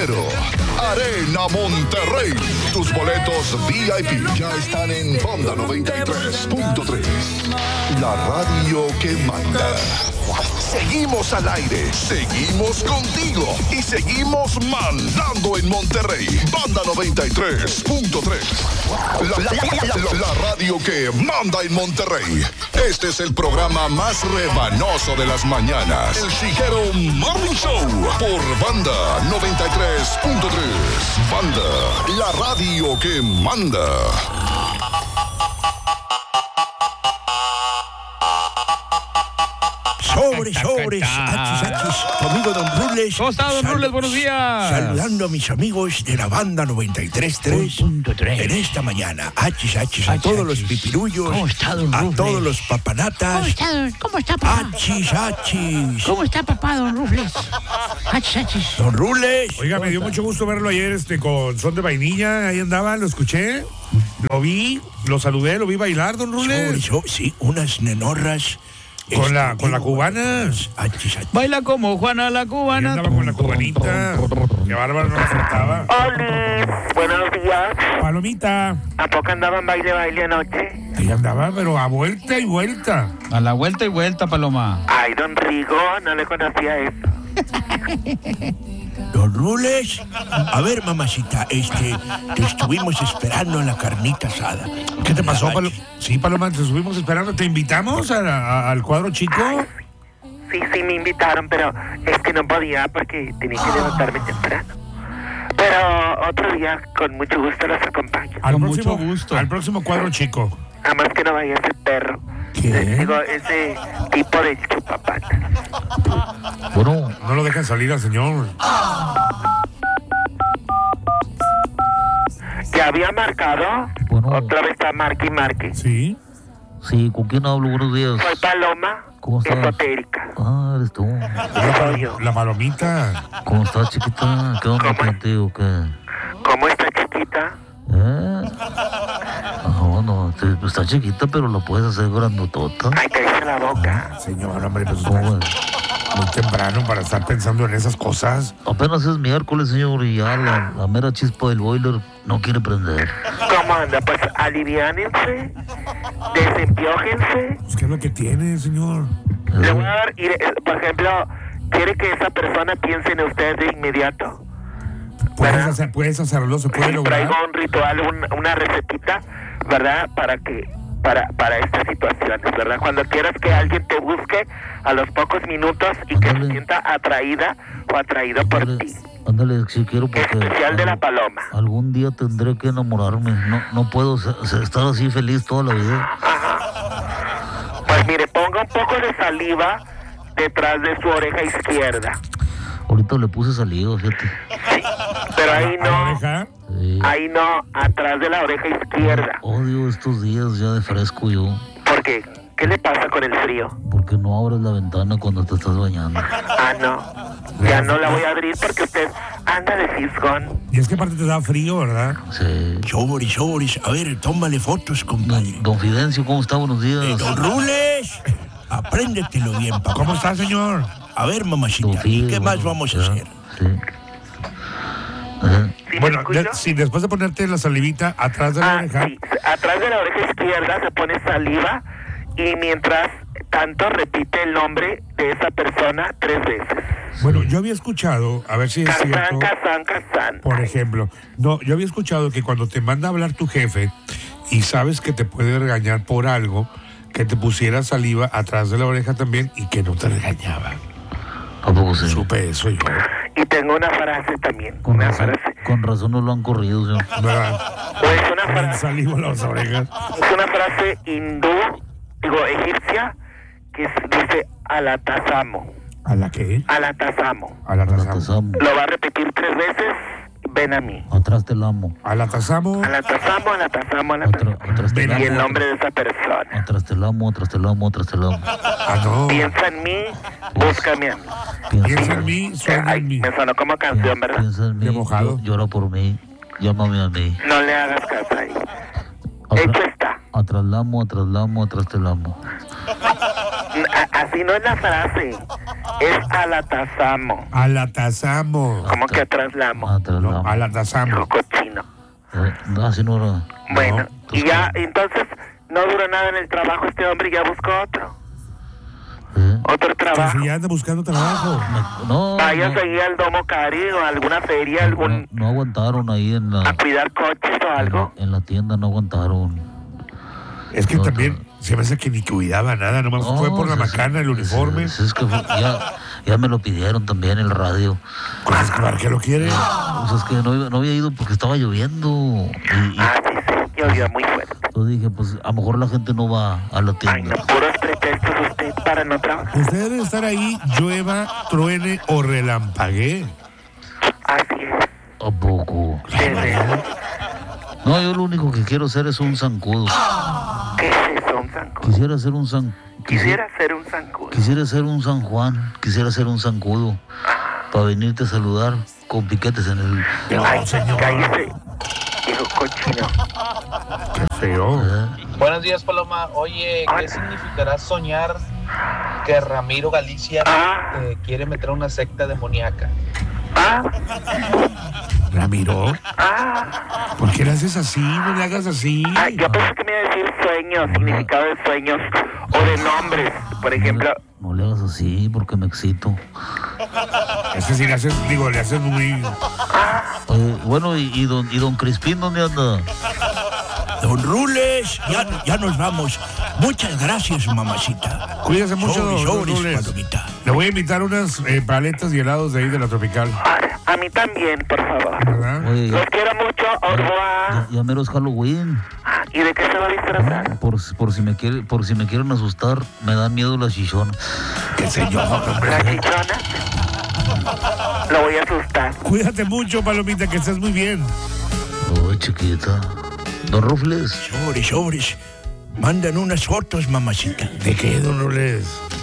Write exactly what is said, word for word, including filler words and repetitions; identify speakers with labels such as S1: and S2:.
S1: Cero, Arena Monterrey. Tus boletos V I P ya están en Banda noventa y tres punto tres. La radio que manda. Seguimos al aire, seguimos contigo y seguimos mandando en Monterrey. Banda noventa y tres punto tres. La, la, la, la radio que manda en Monterrey. Este es el programa más rebanoso de las mañanas. El Chiguero Morning Show por Banda noventa y tres punto tres. Banda, la radio que manda.
S2: Sobres, sobres, achis, achis, tu amigo Don Rules.
S3: ¿Cómo está, Don
S2: Sal-
S3: Rules? Buenos días.
S2: Saludando a mis amigos de la Banda noventa y tres punto tres en esta mañana. Achis, achis, a
S3: Achis,
S2: todos los
S3: achis.
S2: pipirullos,
S3: ¿Cómo está, Don
S2: a
S3: Rules?
S2: todos los
S4: ¿Cómo
S2: papanatas.
S4: está, don- ¿Cómo está, papá?
S2: Achis, achis.
S4: ¿Cómo está, papá, don Rufles? Achis, achis.
S2: Don Rules.
S5: Oiga, me dio mucho gusto verlo ayer este, con Son de Vainilla. Ahí andaba, lo escuché, lo vi, lo saludé, lo vi bailar, don
S2: Sobres,
S5: Rules.
S2: so- sí, unas nenorras.
S5: Con la, con la
S2: este,
S5: cubana.
S2: Achis, achis.
S3: Baila como Juana la
S5: Ahí
S3: cubana.
S5: andaba con la cubanita. Qué bárbaro, no la soltaba.
S6: Oli, buenos días.
S5: Palomita.
S6: ¿A poco andaban baile, baile anoche?
S5: Ahí andaba, pero a vuelta y vuelta.
S3: A la vuelta y vuelta, Paloma.
S6: Ay, don Rigo, no le conocía eso.
S2: Don Rules. A ver, mamacita, este, te estuvimos esperando en la carnita asada.
S5: ¿Qué te pasó,
S2: La
S5: Paloma? Sí, Paloma, te estuvimos esperando. ¿Te invitamos a la- a- al cuadro chico?
S6: Sí, sí, me invitaron, pero es que no podía porque tenía que levantarme temprano. Pero otro día, con mucho gusto, los acompaño.
S5: Al
S3: Con
S5: próximo,
S3: mucho gusto.
S5: Al próximo cuadro chico.
S6: Nada más que no vaya ese perro.
S2: ¿Qué?
S6: Digo, ese tipo de chupapatas.
S5: Bueno, no lo dejan salir al señor.
S6: ¿Que había marcado?
S7: Bueno.
S6: Otra vez está marque y marque.
S5: Sí.
S7: Sí, ¿con quién hablo? Buenos días.
S6: Soy Paloma,
S7: ¿Cómo estás?
S6: esotérica.
S7: Ah, eres tú.
S5: La,
S6: Soy yo.
S5: la palomita.
S7: ¿Cómo estás, chiquita? ¿Qué onda
S6: ¿Cómo?
S7: contigo? ¿Qué?
S6: ¿Cómo está, chiquita?
S7: ¿Eh? Ah, bueno, te- está chiquita, pero lo puedes hacer grandotota.
S6: Ay, cállese la boca.
S5: Señor, hombre, pues
S7: ¿Cómo
S5: está
S7: es?
S5: muy temprano para estar pensando en esas cosas.
S7: Apenas es miércoles, señor, y ya la, la mera chispa del boiler no quiere prender.
S6: ¿Cómo anda? Pues aliviánense, desempiójense.
S5: Pues, ¿qué es lo que tiene, señor?
S6: Le voy
S7: ¿Eh?
S6: a dar, y, eh, por ejemplo, ¿quiere que esa persona piense en usted de inmediato?
S5: Puedes,
S6: ¿Verdad?
S5: hacer, puedes hacerlo, se puede
S6: Sí,
S5: lograr.
S6: traigo un ritual, un- una recetita, ¿verdad? Para que, para, para estas situaciones, ¿verdad? Cuando quieras que alguien te busque a los pocos minutos y que se
S7: Ándale.
S6: sienta atraída o atraído por
S7: Ándale,
S6: ti.
S7: ándale, si quiero porque...
S6: Especial de la paloma.
S7: Algún día tendré que enamorarme. No, no puedo se- se- estar así feliz toda la vida.
S6: Pues mire, ponga un poco de saliva detrás de su oreja izquierda.
S7: Ahorita le puse saliva, fíjate.
S6: Pero ahí
S5: ¿A la
S6: no,
S5: oreja?
S7: Sí.
S6: ahí no, atrás de la oreja izquierda.
S7: Odio estos días ya de fresco yo.
S6: ¿Por qué? ¿Qué le pasa con el frío?
S7: Porque no abres la ventana cuando te estás bañando.
S6: Ah, no. Ya no la voy a abrir porque usted anda de fisgón.
S5: Y es que aparte te da frío, ¿verdad?
S7: Sí.
S2: Sobres, sobres. A ver, tómale fotos, compadre.
S7: Don, don Fidencio, ¿cómo está? Buenos
S2: Eh,
S7: días.
S2: Don Rules. Apréndetelo bien, papá.
S5: ¿Cómo está, señor?
S2: A ver,
S7: Don
S2: mamacita, ¿y
S7: Fide,
S2: qué más
S7: bueno,
S2: vamos a
S7: ya,
S2: hacer?
S7: Sí. Ajá.
S6: ¿Sí me
S5: Bueno,
S6: escucha?
S5: de- sí, después de ponerte la salivita atrás de la
S6: Ah,
S5: oreja,
S6: sí. Atrás de la oreja izquierda se pone saliva y mientras tanto repite el nombre de esa persona tres veces.
S5: bueno, yo había escuchado, a ver si es
S6: Kazán,
S5: cierto,
S6: Kazán, Kazán.
S5: por ejemplo, no, yo había escuchado que cuando te manda a hablar tu jefe y sabes que te puede regañar por algo, que te pusiera saliva atrás de la oreja también y que no te regañaba.
S7: ¿A poco sí?
S5: Supe eso yo,
S6: Y tengo una frase también,
S7: Con
S6: una
S7: razón,
S6: frase.
S7: con razón no lo han corrido, señor.
S5: ¿verdad?
S6: Pues una
S5: Con
S6: frase,
S5: saliva en las orejas.
S6: es una frase hindú, digo egipcia, que es- dice alatazamo,
S5: ¿A la qué?
S6: alatazamo.
S5: A la
S7: Atrás
S5: tazamos.
S7: te amo.
S6: Lo va a repetir tres veces, ven a mí.
S7: Atrás te la amo.
S5: A la tazamos.
S6: Alatazamo, alatazamo,
S7: Atra-
S6: alatazamo.
S7: Atrás te
S5: Ven
S7: la
S5: a-
S6: Y el
S7: amo.
S6: nombre de esa persona.
S7: Atrás te la amo, atrás te la amo, atrás te la amo.
S5: Ah, no.
S6: Piensa en mí, búscame a mí.
S5: Piensa en mí, sueña
S6: Ay,
S5: en mí.
S6: me sonó como canción, ¿verdad?
S7: Piensa en mí,
S5: De mojado.
S7: llo- llora por mí, llámame a mí.
S6: No le hagas caso ahí.
S7: Atra-
S6: Hecho está.
S7: Atrás la amo, atrás la amo, atrás te la amo.
S6: A- así no es la frase. Es alatazamo.
S5: Alatazamo.
S6: ¿Cómo que traslamo?
S7: Ah, te la
S5: No,
S7: damos.
S5: alatazamo.
S6: Hijo cochino.
S7: Eh, no, así no era.
S6: Bueno, y ya, entonces, no duró nada en el trabajo este hombre y ya buscó otro.
S7: Eh,
S6: Otro
S5: Que
S6: trabajo.
S5: si ya anda buscando trabajo.
S7: me- no,
S6: Vaya a
S7: no,
S6: seguir al Domo Cari o a alguna feria, algún,
S7: no, no aguantaron ahí en
S6: a
S7: la,
S6: cuidar coches o
S7: en la,
S6: algo.
S7: en la tienda, no aguantaron.
S5: Es que
S7: No,
S5: también se me hace que ni cuidaba nada, nomás
S7: No,
S5: fue por la
S7: pues,
S5: macana, el
S7: es-
S5: uniforme.
S7: Es, es que fue- ya, ya me lo pidieron también en el radio.
S5: Pues es que ¿para qué lo quiere?
S7: Pues es que no, iba- no había ido porque estaba lloviendo. Y, y
S6: Ah, sí, sí, llovió muy fuerte.
S7: yo dije, pues a lo mejor la gente no va a la
S6: Ay,
S7: tienda.
S6: no, puros pretextos usted para no trabajar.
S5: Usted debe estar ahí, llueva, truene o relampaguee.
S6: Así es.
S7: ¿A poco?
S6: De veras.
S7: No, yo lo único que quiero hacer es un zancudo.
S6: ¿Qué es eso, un zancudo?
S7: Quisiera hacer un zan...
S6: Quisiera ser un zancudo.
S7: Quisiera ser un San Juan, quisiera ser un zancudo para venirte a saludar con piquetes en el...
S6: Ay, cállese, hijo cochino.
S5: Qué feo.
S7: ¿eh?
S8: Buenos días, Paloma. Oye, ¿qué significará soñar que Ramiro Galicia
S6: Ah.
S8: eh, quiere meter a una secta demoníaca?
S6: Ah,
S5: Ramiro,
S6: ah,
S5: ¿por qué le haces así? No le hagas así.
S6: ah, yo pensé que me iba a decir sueños, significado de sueños o de nombres. Por ejemplo,
S7: No le hagas así porque me excito.
S5: Es que si le haces, digo, le haces muy...
S7: Oye, bueno, ¿y, y don, ¿y don Crispín dónde anda?
S2: Don Rules, ya, ya nos vamos. Muchas gracias, mamacita.
S5: Cuídese mucho,
S2: Sobres,
S5: don
S2: sobres,
S5: Rules.
S2: palomita.
S5: Le voy a invitar unas eh, paletas y helados de ahí de la Tropical.
S6: a, a mí también, por favor.
S5: ¿Verdad?
S7: Oye,
S6: Los
S7: ya,
S6: quiero mucho, au
S7: ya,
S6: revoir.
S7: ya mero es Halloween.
S6: ¿Y de qué se va a disfrazar?
S7: Por, por, si me quiere, por si me quieren asustar, me dan miedo las chichonas.
S5: ¡Qué señor, hombre!
S6: ¿La chichona? Lo voy a asustar.
S5: Cuídate mucho, Palomita, que estés muy bien.
S7: Oye, chiquita. Don Rufles.
S2: Sobres, sobres. Mandan unas fotos, mamacita.
S5: ¿De qué, don Rules?